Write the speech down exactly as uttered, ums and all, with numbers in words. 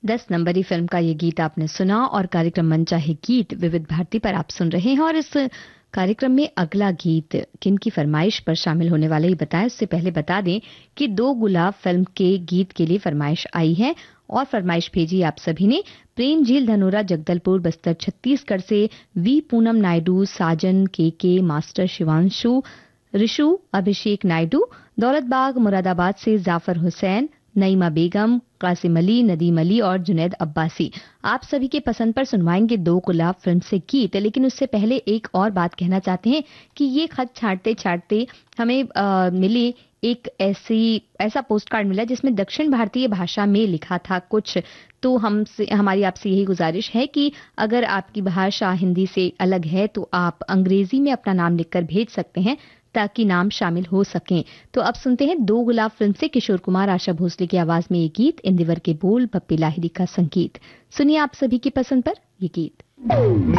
दस नंबरी फिल्म का ये गीत आपने सुना और कार्यक्रम मनचाहे गीत विविध भारती पर आप सुन रहे हैं। और इस कार्यक्रम में अगला गीत किन की फरमाइश पर शामिल होने वाले ही बताएं। उससे पहले बता दें कि दो गुलाब फिल्म के गीत के लिए फरमाइश आई है और फरमाइश भेजी आप सभी ने। प्रेम झील धनोरा जगदलपुर बस्तर छत्तीसगढ़ से वी पूनम नायडू, साजन के के, मास्टर शिवांशु, ऋषु अभिषेक नायडू, दौलतबाग मुरादाबाद से जाफर हुसैन, नईमा बेगम, कासिम अली, नदीम अली और जुनैद अब्बासी। आप सभी के पसंद पर सुनवाएंगे दो गुलाब फिल्म से गीत। लेकिन उससे पहले एक और बात कहना चाहते हैं कि ये खत छांटते छांटते हमें आ, मिली एक ऐसी ऐसा पोस्ट कार्ड मिला जिसमें दक्षिण भारतीय भाषा में लिखा था कुछ। तो हमसे हमारी आपसे यही गुजारिश है कि अगर आपकी भाषा हिंदी से अलग है तो आप अंग्रेजी में अपना नाम लिखकर भेज सकते हैं ताकि नाम शामिल हो सकें। तो अब सुनते हैं दो गुलाब फिल्म से किशोर कुमार, आशा भोसले की आवाज में ये गीत, इंदिवर के बोल, बप्पी लाहिरी का संगीत। सुनिए आप सभी की पसंद पर ये गीत।